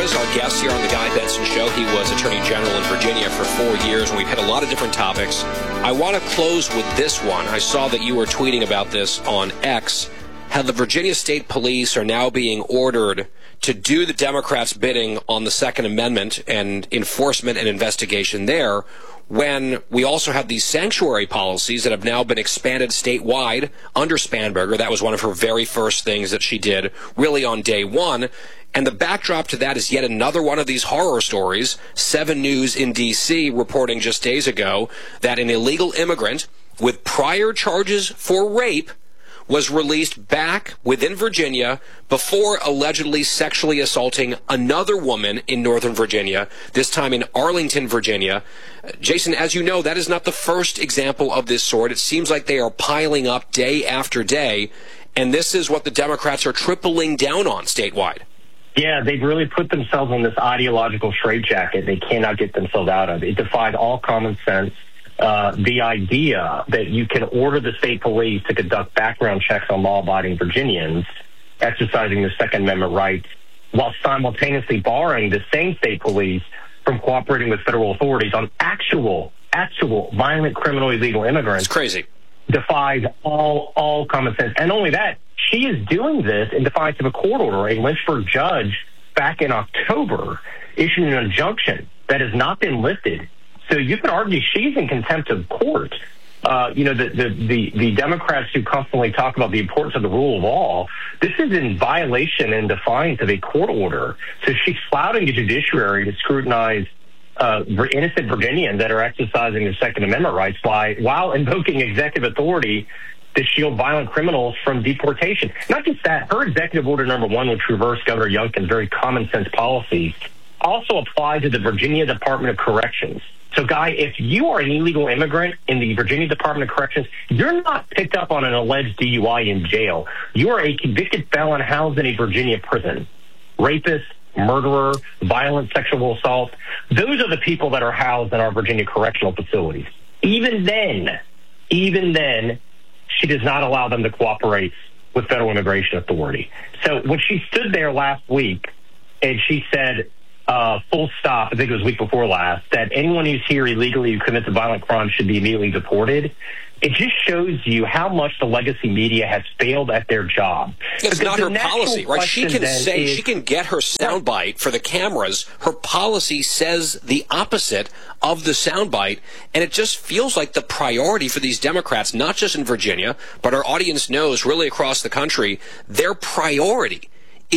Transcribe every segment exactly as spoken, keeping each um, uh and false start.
Miares, our guest here on the Guy Benson Show. He was Attorney General in Virginia for four years, and we've had a lot of different topics. I want to close with this one. I saw that you were tweeting about this on X, how the Virginia State Police are now being ordered to do the Democrats' bidding on the Second Amendment and enforcement and investigation there, when we also have these sanctuary policies that have now been expanded statewide under Spanberger. That was one of her very first things that she did really on day one. And the backdrop to that is yet another one of these horror stories. Seven News in D C reporting just days ago that an illegal immigrant with prior charges for rape was released back within Virginia before allegedly sexually assaulting another woman in Northern Virginia, this time in Arlington, Virginia. Uh, Jason, as you know, that is not the first example of this sort. It seems like they are piling up day after day, and this is what the Democrats are tripling down on statewide. Yeah, they've really put themselves in this ideological straitjacket they cannot get themselves out of. It defied all common sense. Uh, the idea that you can order the state police to conduct background checks on law-abiding Virginians exercising their Second Amendment rights while simultaneously barring the same state police from cooperating with federal authorities on actual, actual violent criminal illegal immigrants. It's crazy. Defies all, all common sense. And only that, she is doing this in defiance of a court order. A Lynchburg judge back in October issued an injunction that has not been lifted. So you can argue she's in contempt of court. Uh, you know, the, the, the, the Democrats who constantly talk about the importance of the rule of law, this is in violation and defiance of a court order. So she's flouting the judiciary to scrutinize uh, innocent Virginians that are exercising their Second Amendment rights by, while invoking executive authority to shield violent criminals from deportation. Not just that, her executive order number one, which reversed Governor Youngkin's very common sense policies, also applied to the Virginia Department of Corrections. So, Guy, if you are an illegal immigrant in the Virginia Department of Corrections, you're not picked up on an alleged D U I in jail. You are a convicted felon housed in a Virginia prison. Rapist, murderer, violent sexual assault. Those are the people that are housed in our Virginia correctional facilities. Even then, even then, she does not allow them to cooperate with federal immigration authority. So when she stood there last week and she said, Uh, full stop, I think it was week before last, that anyone who's here illegally who commits a violent crime should be immediately deported. It just shows you how much the legacy media has failed at their job. It's not her policy, right? She can say, is, she can get her soundbite for the cameras. Her policy says the opposite of the soundbite, and it just feels like the priority for these Democrats, not just in Virginia, but our audience knows really across the country, their priority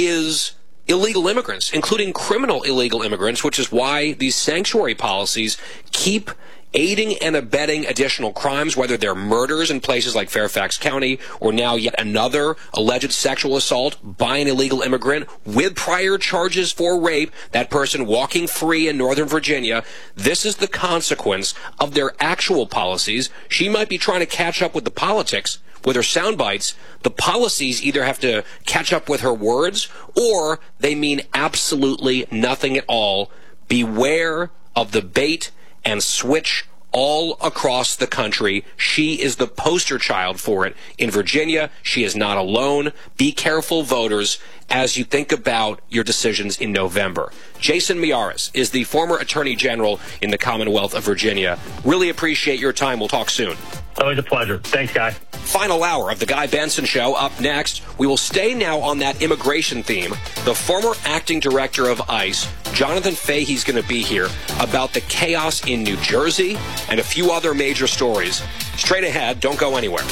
is illegal immigrants, including criminal illegal immigrants, which is why these sanctuary policies keep aiding and abetting additional crimes, whether they're murders in places like Fairfax County or now yet another alleged sexual assault by an illegal immigrant with prior charges for rape, that person walking free in Northern Virginia. This is the consequence of their actual policies. She might be trying to catch up with the politics with her sound bites. The policies either have to catch up with her words or they mean absolutely nothing at all. Beware of the bait and switch all across the country. She is the poster child for it. In Virginia, she is not alone. Be careful, voters, as you think about your decisions in November. Jason Miares is the former Attorney General in the Commonwealth of Virginia. Really appreciate your time. We'll talk soon. Always a pleasure. Thanks, Guy. Final hour of the Guy Benson Show. Up next, we will stay now on that immigration theme. The former acting director of ICE, Jonathan Fahey's going to be here about the chaos in New Jersey and a few other major stories. Straight ahead, don't go anywhere.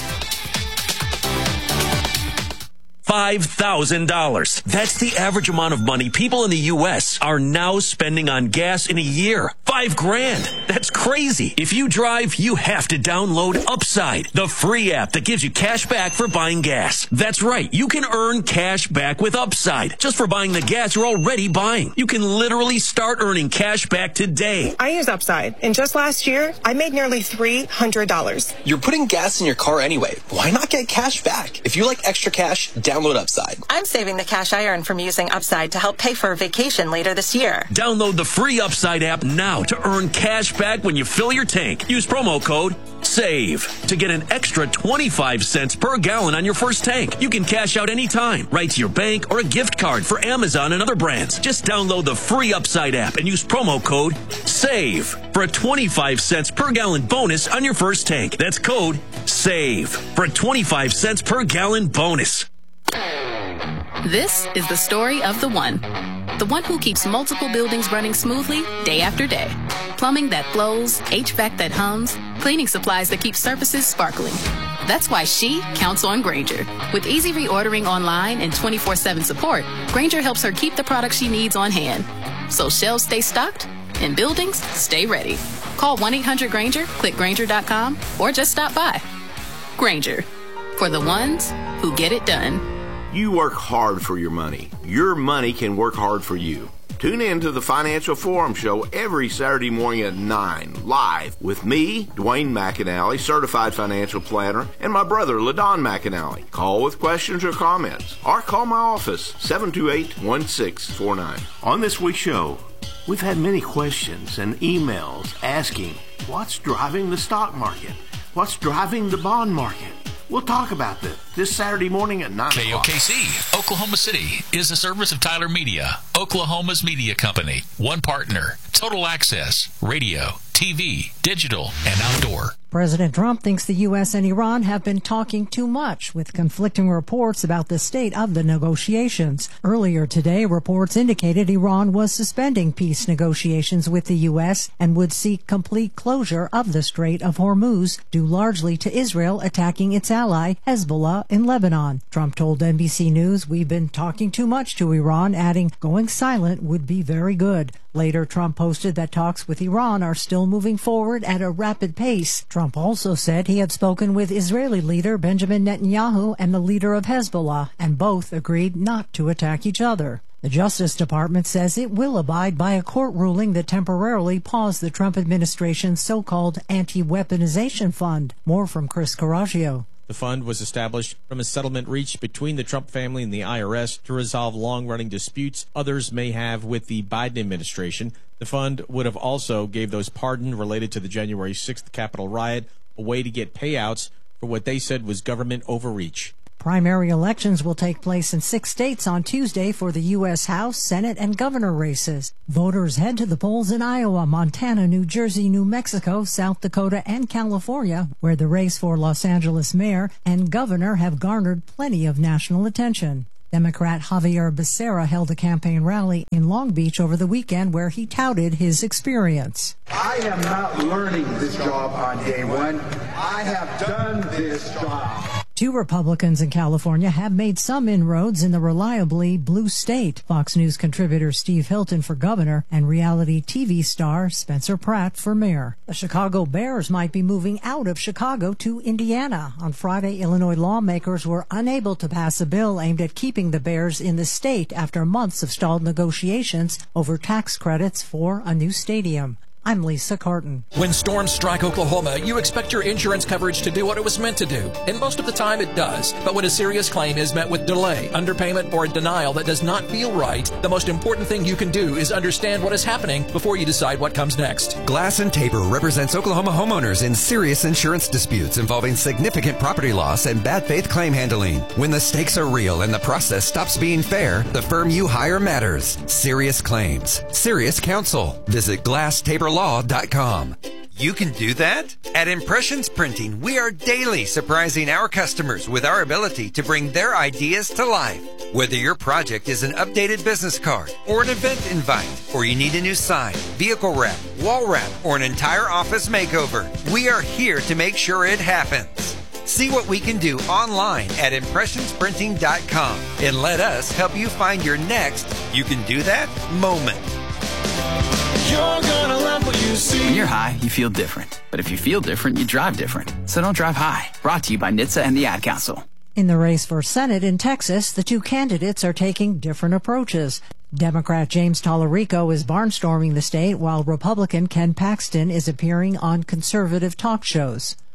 five thousand dollars. That's the average amount of money people in the U S are now spending on gas in a year. Five grand. That's crazy. If you drive, you have to download Upside, the free app that gives you cash back for buying gas. That's right. You can earn cash back with Upside just for buying the gas you're already buying. You can literally start earning cash back today. I use Upside, and just last year, I made nearly three hundred dollars. You're putting gas in your car anyway. Why not get cash back? If you like extra cash, download Upside. I'm saving the cash I earn from using Upside to help pay for a vacation later this year. Download the free Upside app now to earn cash back when you fill your tank. Use promo code SAVE to get an extra twenty-five cents per gallon on your first tank. You can cash out anytime, right to your bank or a gift card for Amazon and other brands. Just download the free Upside app and use promo code SAVE for a twenty-five cents per gallon bonus on your first tank. That's code SAVE for a twenty-five cents per gallon bonus. This is the story of the one. The one who keeps multiple buildings running smoothly day after day. Plumbing that flows, H V A C that hums, cleaning supplies that keep surfaces sparkling. That's why she counts on Grainger. With easy reordering online and twenty-four seven support, Grainger helps her keep the products she needs on hand. So shelves stay stocked and buildings stay ready. Call one eight hundred Grainger, click Grainger dot com, or just stop by. Grainger, for the ones who get it done. You work hard for your money. Your money can work hard for you. Tune in to the Financial Forum Show every Saturday morning at nine, live with me, Dwayne McAnally, certified financial planner, and my brother, LaDon McAnally. Call with questions or comments, or call my office, seven two eight, one six four nine. On this week's show, we've had many questions and emails asking, what's driving the stock market? What's driving the bond market? We'll talk about this this Saturday morning at nine K O K C, Oklahoma City, is a service of Tyler Media, Oklahoma's media company. One partner, total access, radio, T V, digital, and outdoor. President Trump thinks the U S and Iran have been talking too much, with conflicting reports about the state of the negotiations. Earlier today, reports indicated Iran was suspending peace negotiations with the U S and would seek complete closure of the Strait of Hormuz, due largely to Israel attacking its ally, Hezbollah, in Lebanon. Trump told N B C News, "We've been talking too much to Iran," adding, "Going silent would be very good." Later, Trump posted that talks with Iran are still moving forward at a rapid pace. Trump also said he had spoken with Israeli leader Benjamin Netanyahu and the leader of Hezbollah, and both agreed not to attack each other. The Justice Department says it will abide by a court ruling that temporarily paused the Trump administration's so-called anti-weaponization fund. More from Chris Coraggio. The fund was established from a settlement reached between the Trump family and the I R S to resolve long-running disputes others may have with the Biden administration. The fund would have also gave those pardoned related to the January sixth Capitol riot a way to get payouts for what they said was government overreach. Primary elections will take place in six states on Tuesday for the U S House, Senate, and governor races. Voters head to the polls in Iowa, Montana, New Jersey, New Mexico, South Dakota, and California, where the race for Los Angeles mayor and governor have garnered plenty of national attention. Democrat Javier Becerra held a campaign rally in Long Beach over the weekend where he touted his experience. I am not learning this job on day one. I have done this job. Two Republicans in California have made some inroads in the reliably blue state. Fox News contributor Steve Hilton for governor and reality T V star Spencer Pratt for mayor. The Chicago Bears might be moving out of Chicago to Indiana. On Friday, Illinois lawmakers were unable to pass a bill aimed at keeping the Bears in the state after months of stalled negotiations over tax credits for a new stadium. I'm Lisa Carton. When storms strike Oklahoma, you expect your insurance coverage to do what it was meant to do. And most of the time it does. But when a serious claim is met with delay, underpayment, or a denial that does not feel right, the most important thing you can do is understand what is happening before you decide what comes next. Glass and Tabor represents Oklahoma homeowners in serious insurance disputes involving significant property loss and bad faith claim handling. When the stakes are real and the process stops being fair, the firm you hire matters. Serious claims. Serious counsel. Visit glass tabor law dot com. You can do that? At Impressions Printing, we are daily surprising our customers with our ability to bring their ideas to life. Whether your project is an updated business card or an event invite, or you need a new sign, vehicle wrap, wall wrap, or an entire office makeover, we are here to make sure it happens. See what we can do online at impressions printing dot com and let us help you find your next you can do that moment. You're gonna love what you see. When you're high, you feel different. But if you feel different, you drive different. So don't drive high. Brought to you by N H T S A and the Ad Council. In the race for Senate in Texas, the two candidates are taking different approaches. Democrat James Tallarico is barnstorming the state, while Republican Ken Paxton is appearing on conservative talk shows.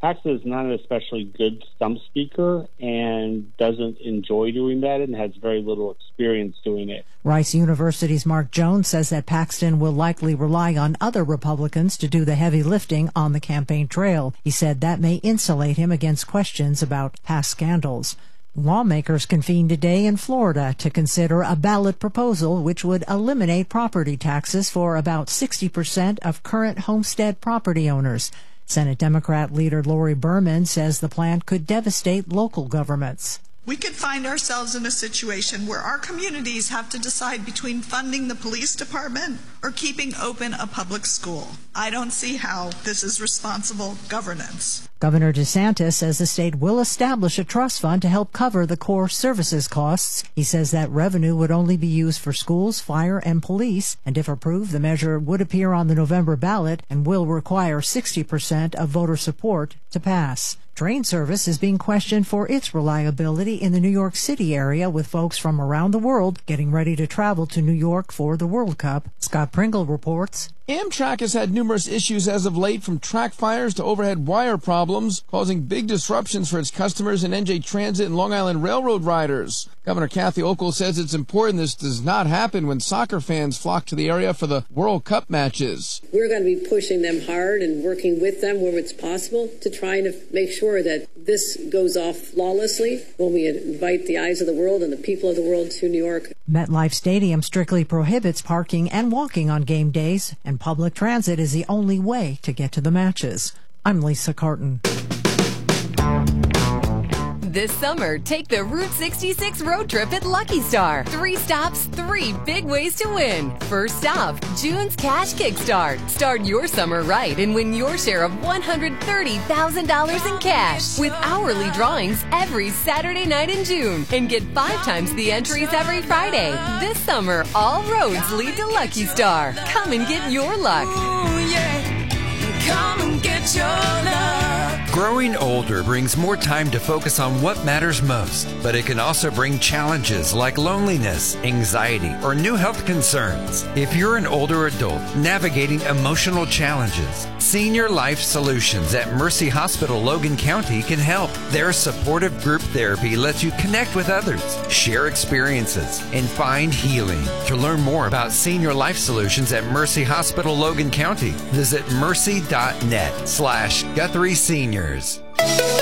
Paxton is not an especially good stump speaker and doesn't enjoy doing that and has very little experience doing it. Rice University's Mark Jones says that Paxton will likely rely on other Republicans to do the heavy lifting on the campaign trail. He said that may insulate him against questions about past scandals. Lawmakers convened today in Florida to consider a ballot proposal which would eliminate property taxes for about sixty percent of current homestead property owners. Senate Democrat leader Lori Berman says the plan could devastate local governments. We could find ourselves in a situation where our communities have to decide between funding the police department or keeping open a public school. I don't see how this is responsible governance. Governor DeSantis says the state will establish a trust fund to help cover the core services costs. He says that revenue would only be used for schools, fire, and police, and if approved, the measure would appear on the November ballot and will require sixty percent of voter support to pass. Train service is being questioned for its reliability in the New York City area, with folks from around the world getting ready to travel to New York for the World Cup. Scott Pringle reports. Amtrak has had numerous issues as of late, from track fires to overhead wire problems, causing big disruptions for its customers and N J Transit and Long Island Railroad riders. Governor Kathy Hochul says it's important this does not happen when soccer fans flock to the area for the World Cup matches. We're going to be pushing them hard and working with them where it's possible to try to make sure that this goes off flawlessly when we invite the eyes of the world and the people of the world to New York. MetLife Stadium strictly prohibits parking and walking on game days, and public transit is the only way to get to the matches. I'm Lisa Carton. This summer, take the Route sixty-six road trip at Lucky Star. Three stops, three big ways to win. First stop, June's Cash Kickstart. Start your summer right and win your share of one hundred thirty thousand dollars in cash with hourly drawings every Saturday night in June. And get five times the entries every Friday. This summer, all roads lead to Lucky Star. Come and get your luck. Ooh, yeah. Come and get your luck. Growing older brings more time to focus on what matters most, but it can also bring challenges like loneliness, anxiety, or new health concerns. If you're an older adult navigating emotional challenges, Senior Life Solutions at Mercy Hospital Logan County can help. Their supportive group therapy lets you connect with others, share experiences, and find healing. To learn more about Senior Life Solutions at Mercy Hospital Logan County, visit mercy.net slash Guthrie Seniors.